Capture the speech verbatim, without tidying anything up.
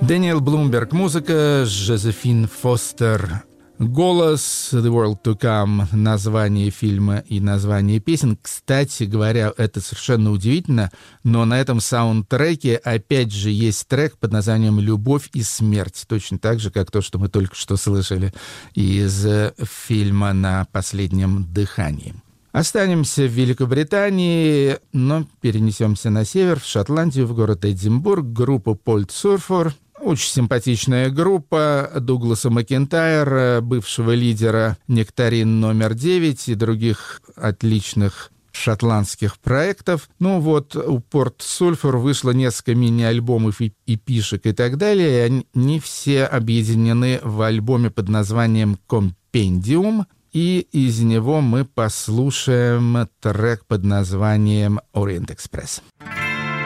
Дэниел Блумберг, музыка, Жозефин Фостер, голос, The World to Come, название фильма и название песен. Кстати говоря, это совершенно удивительно, но на этом саундтреке опять же есть трек под названием «Любовь и смерть», точно так же, как то, что мы только что слышали из фильма «На последнем дыхании». Останемся в Великобритании, но перенесемся на север, в Шотландию, в город Эдинбург, группа Polt Surfer. Очень симпатичная группа Дугласа Макентайра, бывшего лидера «Нектарин номер девять» и других отличных шотландских проектов. Ну вот, у Polt Surfer вышло несколько мини-альбомов и эпишек и так далее, и они все объединены в альбоме под названием «Compendium», и из него мы послушаем трек под названием «Orient Express».